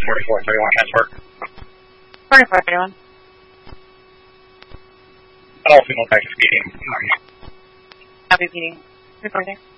4431 transport. 4431. I'll signal back to speeding. Copy, PD. Reporting.